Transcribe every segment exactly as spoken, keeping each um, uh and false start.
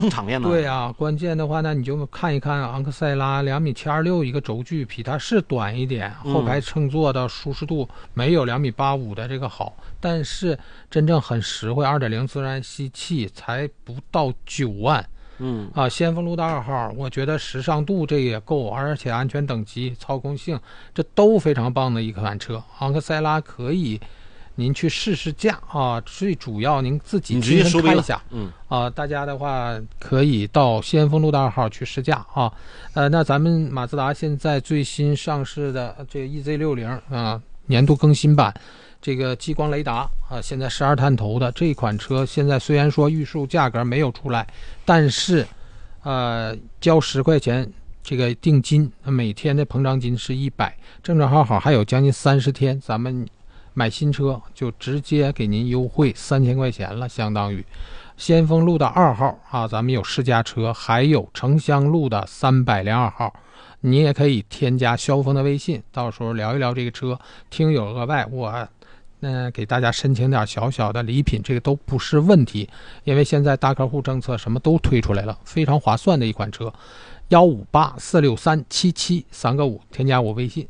更场面呢。 对啊，关键的话呢，你就看一看昂克赛拉两米七二六一个轴距，比它是短一点，后排乘坐的舒适度没有两米八五的这个好，但是真正很实惠，二点零自然吸气才不到九万。 嗯啊，先锋路的二号，我觉得时尚度这也够，而且安全等级、操控性这都非常棒的一款车。昂克赛拉可以您去试试驾啊，最主要您自己亲身开一下。 嗯啊，大家的话可以到先锋路的二号去试驾啊。呃，那咱们马自达现在最新上市的这个 E Z 六十 啊，年度更新版。这个激光雷达啊，现在十二探头的这款车，现在虽然说预售价格没有出来，但是，呃，交十块钱这个定金，每天的膨胀金是一百，正正好好还有将近三十天，咱们买新车就直接给您优惠三千块钱了，相当于。先锋路的二号啊，咱们有试驾车，还有城乡路的三百零二号。你也可以添加肖峰的微信，到时候聊一聊这个车，听友额外我。那、呃、给大家申请点小小的礼品，这个都不是问题，因为现在大客户政策什么都推出来了，非常划算的一款车。幺五八四六三七七三个五，添加我微信。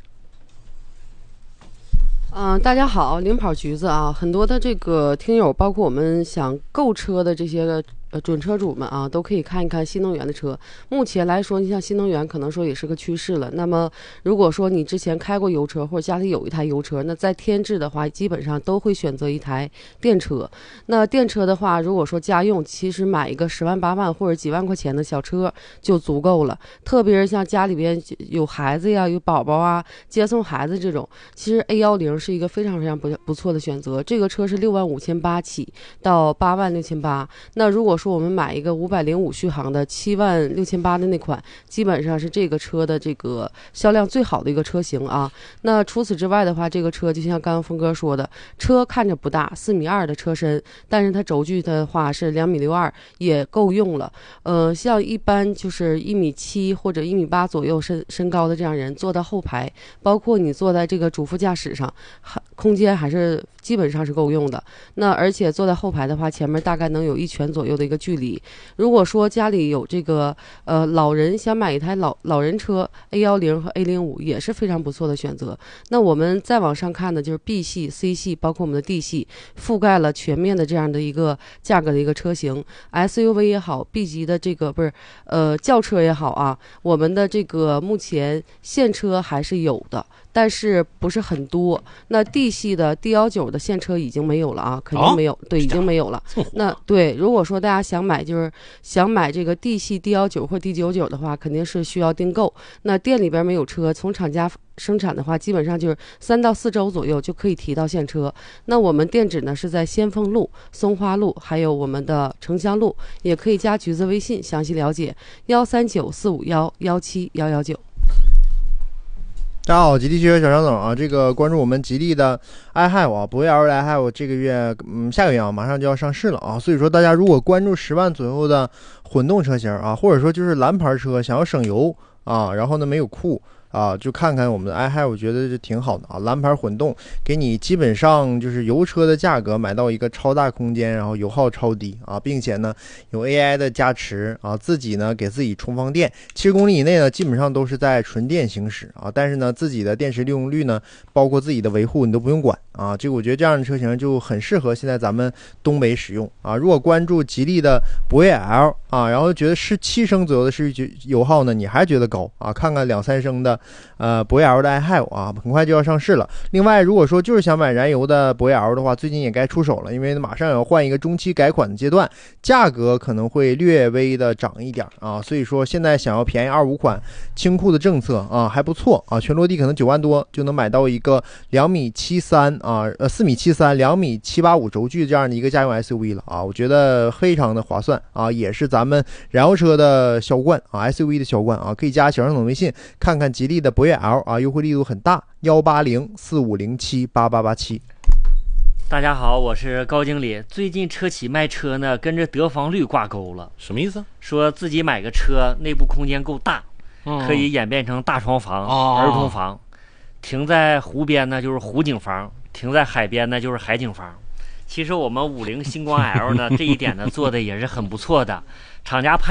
嗯、呃，大家好，领跑橘子啊，很多的这个听友，包括我们想购车的这些呃准车主们啊，都可以看一看新能源的车。目前来说，你像新能源可能说也是个趋势了。那么如果说你之前开过油车，或者家里有一台油车，那在添置的话，基本上都会选择一台电车。那电车的话，如果说家用，其实买一个十万八万或者几万块钱的小车就足够了。特别是像家里边有孩子呀、有宝宝啊，接送孩子这种，其实 A 一零是一个非常非常不不错的选择。这个车是六万五千八起到八万六千八。那如果说我们买一个五百零五续航的七万六千八的那款，基本上是这个车的这个销量最好的一个车型啊。那除此之外的话，这个车就像刚刚峰哥说的，车看着不大，四米二的车身，但是它轴距的话是两米六二，也够用了。呃，像一般就是一米七或者一米八左右身身高的这样人坐到后排，包括你坐在这个主副驾驶上，空间还是基本上是够用的。那而且坐在后排的话，前面大概能有一拳左右的一个距离。如果说家里有这个呃老人想买一台老老人车 A 一零 和 A 零五也是非常不错的选择。那我们再往上看的就是 B 系 C 系包括我们的 D 系，覆盖了全面的这样的一个价格的一个车型， S U V 也好， B 级的这个不是呃轿车也好啊，我们的这个目前现车还是有的，但是不是很多。那 D 系的 D 一九的现车已经没有了啊，肯定没有、哦、对，已经没有了。那对，如果说大家想买就是想买这个 D 系 D 一九或 D 九九的话，肯定是需要订购。那店里边没有车，从厂家生产的话，基本上就是三到四周左右就可以提到现车。那我们店址呢是在先锋路、松花路，还有我们的城乡路，也可以加橘子微信详细了解，幺三九四五幺幺七幺幺九。 大家好，吉利汽车小张总啊，这个关注我们吉利的 i h a v e 啊，博越 L 的 i h a v e 这个月嗯下个月啊马上就要上市了啊，所以说大家如果关注十万左右的混动车型啊，或者说就是蓝牌车想要省油啊，然后呢没有库啊，就看看我们的 i h a v e 我觉得是挺好的啊，蓝牌混动给你基本上就是油车的价格买到一个超大空间，然后油耗超低啊，并且呢有 A I 的加持啊，自己呢给自己充放电，七十公里以内呢基本上都是在纯电行驶啊，但是呢自己的电池利用率呢，包括自己的维护你都不用管啊，这个我觉得这样的车型就很适合现在咱们东北使用啊。如果关注吉利的博越 L 啊，然后觉得是七升左右的市区油耗呢，你还觉得高啊，看看两三升的呃博越 L 的 i h a v e 啊，很快就要上市了。另外如果说就是想买燃油的博越 L 的话，最近也该出手了，因为马上要换一个中期改款的阶段，价格可能会略微的涨一点啊，所以说现在想要便宜二五款清库的政策啊还不错啊，全落地可能九万多就能买到一个两米七三啊呃四米七三两米七八五轴距这样的一个家用 S U V 了啊，我觉得非常的划算啊，也是咱们燃油车的销冠啊 S U V 的销冠啊，可以加小张总微信看看吉利的博越 L 啊，优惠力度很大，幺八零四五零七八八八七。 大家好，我是高经理。最近车企卖车呢，跟着得房率挂钩了。 什么意思？ 说自己买个车，内部空间够大， 嗯、 可以演变成大床房、 哦、 儿童房。停在湖边呢就是湖景房，停在海边呢就是海景房。 其实我们五菱星光 L 呢，这一点呢做的也是很不错的。厂家派